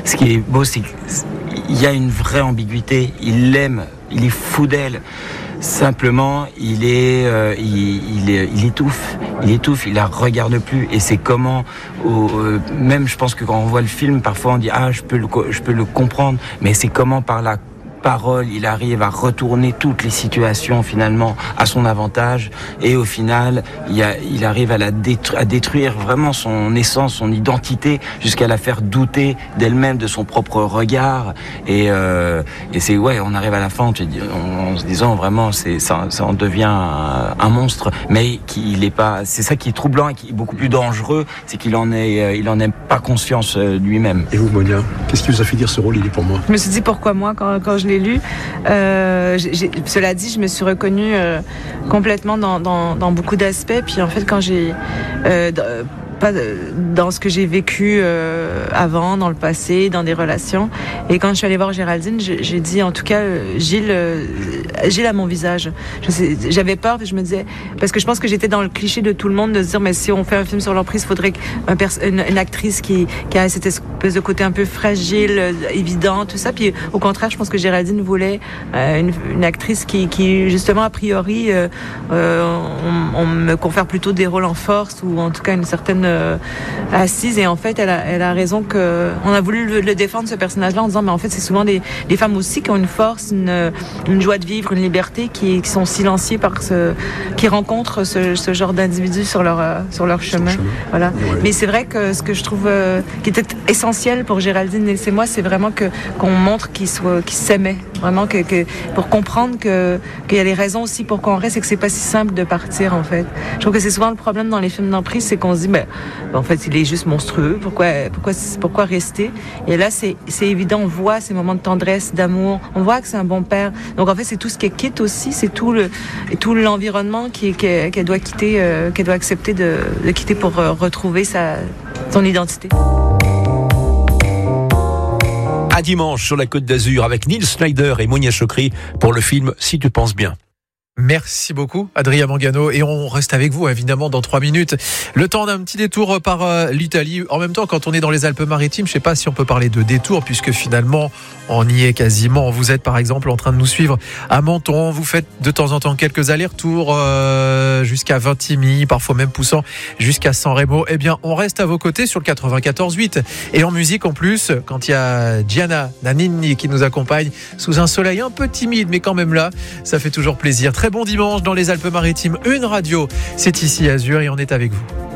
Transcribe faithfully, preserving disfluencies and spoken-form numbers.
ce qui est beau, c'est qu'il y a une vraie ambiguïté. Il l'aime, il est fou d'elle. Simplement, il est, euh, il, il, il étouffe, il étouffe, il la regarde plus. Et c'est comment, au, euh, même je pense que quand on voit le film, parfois on dit ah je peux le, je peux le comprendre, mais c'est comment par la parole, il arrive à retourner toutes les situations finalement à son avantage, et au final, il, a, il arrive à, la détruire, à détruire vraiment son essence, son identité, jusqu'à la faire douter d'elle-même, de son propre regard. Et, euh, et c'est ouais, on arrive à la fin, en, en se disant vraiment, c'est ça, ça en devient un, un monstre, mais qu'il est pas. C'est ça qui est troublant et qui est beaucoup plus dangereux, c'est qu'il en est, il en a pas conscience lui-même. Et vous, Monia, qu'est-ce qui vous a fait dire ce rôle il est pour moi? Je me suis dit pourquoi moi quand quand je l'ai lu. Euh, j'ai, cela dit, je me suis reconnue euh, complètement dans, dans, dans beaucoup d'aspects. Puis en fait, quand j'ai euh, pas dans ce que j'ai vécu euh, avant, dans le passé, dans des relations, et quand je suis allée voir Géraldine, j'ai, j'ai dit en tout cas, Gilles, euh, Gilles a mon visage. Je sais, j'avais peur, je me disais, parce que je pense que j'étais dans le cliché de tout le monde de se dire, mais si on fait un film sur l'emprise, il faudrait un pers- une, une actrice qui, qui a cette espèce de côté un peu fragile, évident, tout ça. Puis au contraire, je pense que Géraldine voulait euh, une, une actrice qui, qui, justement, a priori, euh, euh, on, on me confère plutôt des rôles en force, ou en tout cas une certaine euh, assise. Et en fait, elle a, elle a raison que on a voulu le, le défendre, ce personnage-là, en disant, mais en fait, c'est souvent des, des femmes aussi qui ont une force, une, une joie de vivre, une liberté, qui, qui sont silenciées par ce, qui rencontrent ce, ce genre d'individus sur leur, euh, sur leur chemin. chemin. Voilà. Ouais. Mais c'est vrai que ce que je trouve euh, qui était essentiel pour Géraldine et c'est moi, c'est vraiment que qu'on montre qu'ils soient, qu'ils s'aimaient, vraiment que, que pour comprendre que qu'il y a des raisons aussi pour qu'on reste et que c'est pas si simple de partir en fait. Je trouve que c'est souvent le problème dans les films d'emprise, c'est qu'on se dit ben, ben en fait il est juste monstrueux, pourquoi pourquoi pourquoi rester? Et là c'est c'est évident, on voit ces moments de tendresse, d'amour, on voit que c'est un bon père. Donc en fait c'est tout ce qu'elle quitte aussi, c'est tout le et tout l'environnement qui qu'elle, qu'elle doit quitter, euh, qu'elle doit accepter de, de quitter pour euh, retrouver sa son identité. À dimanche sur la Côte d'Azur avec Neil Snyder et Monia Chokri pour le film Si tu penses bien. Merci beaucoup, Adrien Mangano. Et on reste avec vous, évidemment, dans trois minutes. Le temps d'un petit détour par euh, l'Italie. En même temps, quand on est dans les Alpes-Maritimes, je ne sais pas si on peut parler de détour, puisque finalement, on y est quasiment. Vous êtes, par exemple, en train de nous suivre à Menton. Vous faites de temps en temps quelques allers-retours euh, jusqu'à Vintimille, parfois même poussant jusqu'à San Remo. Eh bien, on reste à vos côtés sur le quatre-vingt-quatorze huit. Et en musique, en plus, quand il y a Gianna Nannini qui nous accompagne sous un soleil un peu timide, mais quand même là, ça fait toujours plaisir. Très bon dimanche dans les Alpes-Maritimes, une radio, c'est ici Azur et on est avec vous.